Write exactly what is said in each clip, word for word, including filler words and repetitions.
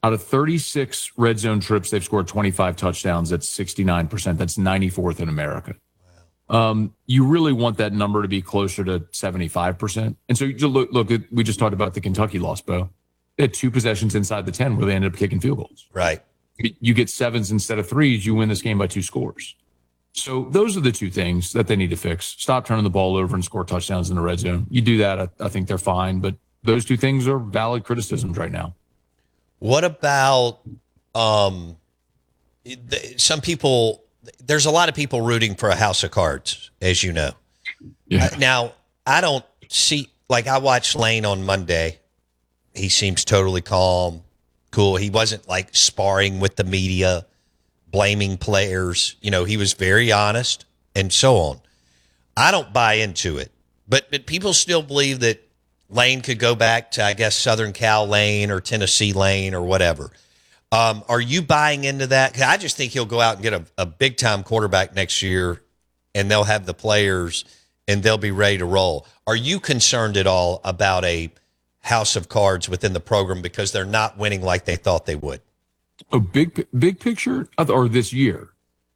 Out of thirty-six red zone trips, they've scored twenty-five touchdowns. That's sixty-nine percent. That's ninety-fourth in America. Wow. Um, you really want that number to be closer to seventy-five percent. And so you look, look, we just talked about the Kentucky loss, Bo. They had two possessions inside the ten where they ended up kicking field goals. Right. You get sevens instead of threes, you win this game by two scores. So those are the two things that they need to fix. Stop turning the ball over and score touchdowns in the red zone. You do that, I, I think they're fine. But those two things are valid criticisms right now. What about um, some people? There's a lot of people rooting for a house of cards, as you know. Yeah. Uh, now, I don't see, like I watched Lane on Monday. He seems totally calm, cool. He wasn't like sparring with the media, blaming players. You know, he was very honest and so on. I don't buy into it, but, but people still believe that Lane could go back to, I guess, Southern Cal Lane or Tennessee Lane or whatever. Um, are you buying into that? 'Cause I just think he'll go out and get a, a big-time quarterback next year, and they'll have the players, and they'll be ready to roll. Are you concerned at all about a house of cards within the program because they're not winning like they thought they would? A big, big picture, or this year?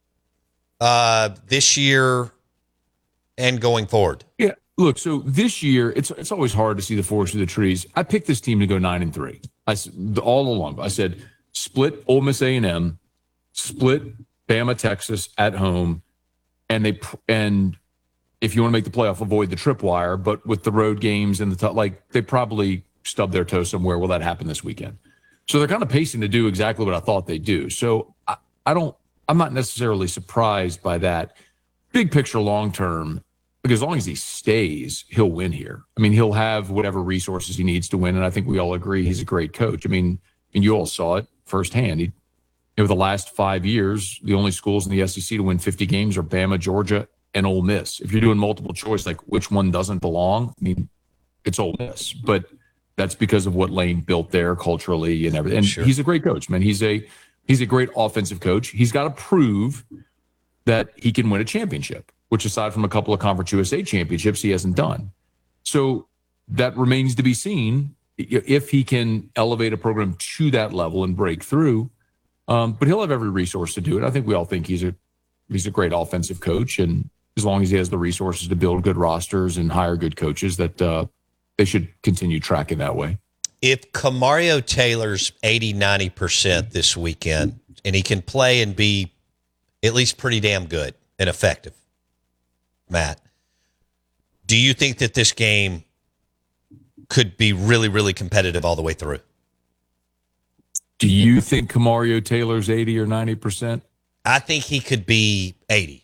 Uh, this year and going forward. Yeah. Look, so this year, it's it's always hard to see the forest through the trees. I picked this team to go nine and three. I all along. I said split Ole Miss A and M, split Bama Texas at home, and they and if you want to make the playoff, avoid the tripwire. But with the road games and the t- like, they probably stub their toe somewhere. Will that happen this weekend? So they're kind of pacing to do exactly what I thought they'd do. So I, I don't. I'm not necessarily surprised by that. Big picture, long term. Because as long as he stays, he'll win here. I mean, he'll have whatever resources he needs to win, and I think we all agree he's a great coach. I mean, and you all saw it firsthand. He, over the last five years, the only schools in the S E C to win fifty games are Bama, Georgia, and Ole Miss. If you're doing multiple choice, like which one doesn't belong, I mean, it's Ole Miss. But that's because of what Lane built there culturally and everything. And Sure. He's a great coach, man. He's a he's a great offensive coach. He's got to prove that he can win a championship, which aside from a couple of Conference U S A championships, he hasn't done. So that remains to be seen if he can elevate a program to that level and break through. Um, but he'll have every resource to do it. I think we all think he's a he's a great offensive coach, and as long as he has the resources to build good rosters and hire good coaches, that uh, they should continue tracking that way. If Kamario Taylor's eighty, ninety percent this weekend, and he can play and be at least pretty damn good and effective, Matt, do you think that this game could be really, really competitive all the way through? Do you think Kamario Taylor's eighty or ninety percent? I think he could be eighty.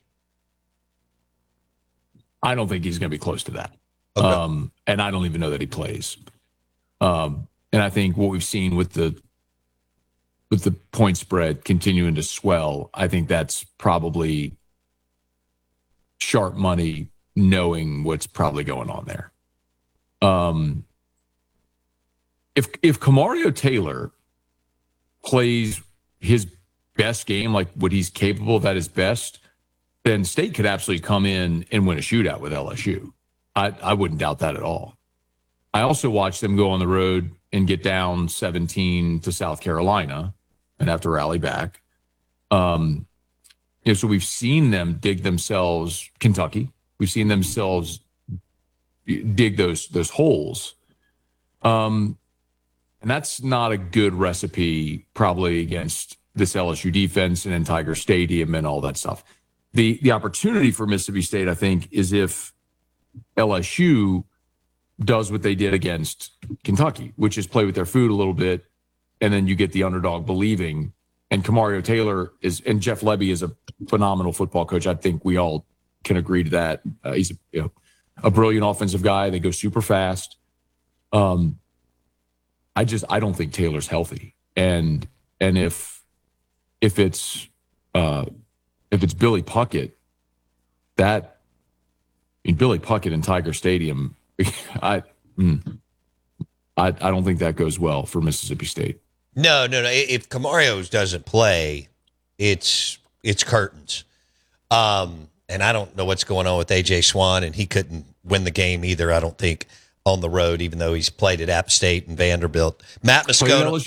I don't think he's going to be close to that. Okay. Um, and I don't even know that he plays. Um, and I think what we've seen with the with the point spread continuing to swell, I think that's probably sharp money knowing what's probably going on there. Um, if if Kamario Taylor plays his best game, like what he's capable of at his best, then State could absolutely come in and win a shootout with L S U. I, I wouldn't doubt that at all. I also watched them go on the road and get down seventeen to South Carolina and have to rally back. Um, you know, so we've seen them dig themselves, Kentucky, we've seen themselves dig those those holes. Um, and that's not a good recipe probably against this L S U defense and in Tiger Stadium and all that stuff. The the opportunity for Mississippi State, I think, is if L S U does what they did against Kentucky, which is play with their food a little bit, and then you get the underdog believing. And Kamario Taylor is, and Jeff Lebby is a phenomenal football coach. I think we all can agree to that. Uh, he's a, you know, a brilliant offensive guy. They go super fast. Um, I just I don't think Taylor's healthy, and and if if it's uh, if it's Billy Puckett, that I mean Billy Puckett in Tiger Stadium, I, mm, I I don't think that goes well for Mississippi State. No, no, no. If Kamario doesn't play, it's it's curtains. Um, and I don't know what's going on with A J Swan, and he couldn't win the game either, I don't think, on the road, even though he's played at App State and Vanderbilt. Matt Moscona.